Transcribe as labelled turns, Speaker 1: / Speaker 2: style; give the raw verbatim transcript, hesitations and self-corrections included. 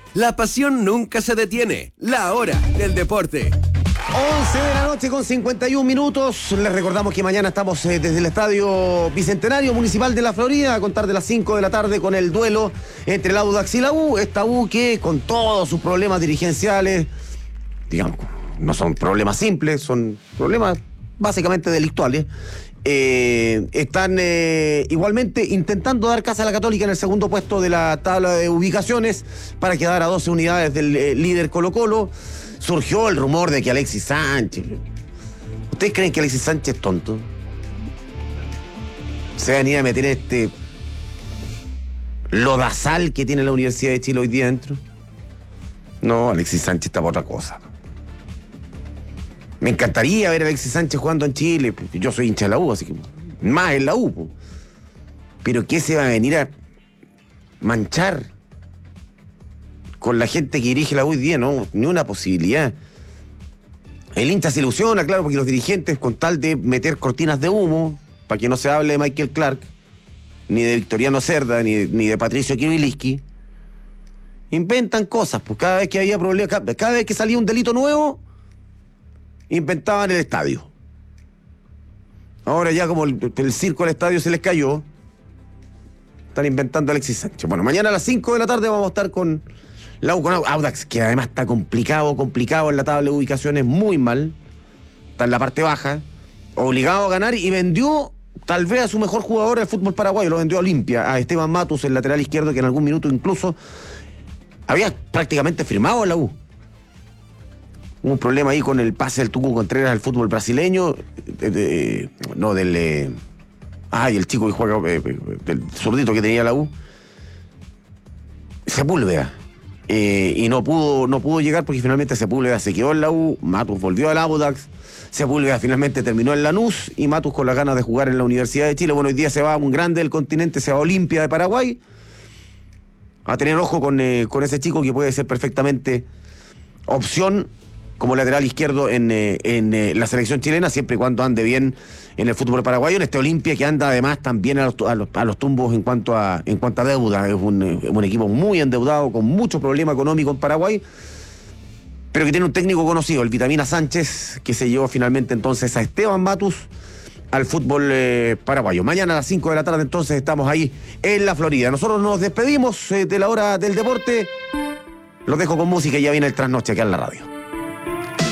Speaker 1: La pasión nunca se detiene. La hora del deporte.
Speaker 2: once de la noche con cincuenta y un minutos. Les recordamos que mañana estamos eh, desde el Estadio Bicentenario Municipal de la Florida a contar de las cinco de la tarde con el duelo entre el Audax y la U. Esta U que con todos sus problemas dirigenciales, digamos, no son problemas simples, son problemas básicamente delictuales. Eh, están eh, igualmente intentando dar casa a la Católica en el segundo puesto de la tabla de ubicaciones para quedar a doce unidades del eh, líder Colo-Colo. Surgió el rumor de que Alexis Sánchez... ¿Ustedes creen que Alexis Sánchez es tonto? Se va a venir a meter este lodazal que tiene la Universidad de Chile hoy día dentro. No, Alexis Sánchez está por otra cosa. Me encantaría ver a Alexis Sánchez jugando en Chile. Yo soy hincha de la U, así que más en la U. Pero ¿qué se va a venir a manchar con la gente que dirige la U hoy día? No, ni una posibilidad. El hincha se ilusiona, claro, porque los dirigentes, con tal de meter cortinas de humo, para que no se hable de Michael Clark, ni de Victoriano Cerda, ni de, ni de Patricio Kibiliski, inventan cosas. Pues cada vez que había problemas, cada, cada vez que salía un delito nuevo, inventaban el estadio. Ahora ya como el, el circo al estadio se les cayó, están inventando a Alexis Sánchez. Bueno, mañana a las cinco de la tarde vamos a estar con la U, con Audax, que además está complicado, complicado en la tabla de ubicaciones, muy mal. Está en la parte baja, obligado a ganar, y vendió tal vez a su mejor jugador del fútbol paraguayo, lo vendió a Olimpia, a Esteban Matus, el lateral izquierdo, que en algún minuto incluso había prácticamente firmado en la U. Hubo un problema ahí con el pase del Tucu Contreras al fútbol brasileño, de, de, no, del... Eh, ay, el chico que juega, eh, del zurdito que tenía la U, Sepúlveda. Eh, y no pudo, no pudo llegar porque finalmente Sepúlveda se quedó en la U, Matus volvió al Audax, Sepúlveda finalmente terminó en Lanús y Matus con las ganas de jugar en la Universidad de Chile. Bueno, hoy día se va un grande del continente, se va a Olimpia de Paraguay. A tener ojo con, eh, con ese chico que puede ser perfectamente opción como lateral izquierdo en, eh, en eh, la selección chilena, siempre y cuando ande bien en el fútbol paraguayo, en este Olimpia que anda además también a los, a los, a los tumbos en cuanto a, en cuanto a deuda. Es un, un equipo muy endeudado, con mucho problema económico en Paraguay, pero que tiene un técnico conocido, el Vitamina Sánchez, que se llevó finalmente entonces a Esteban Matus al fútbol eh, paraguayo. Mañana a las cinco de la tarde entonces estamos ahí en la Florida. Nosotros nos despedimos eh, de la hora del deporte. Los dejo con música y ya viene el trasnoche acá en la radio.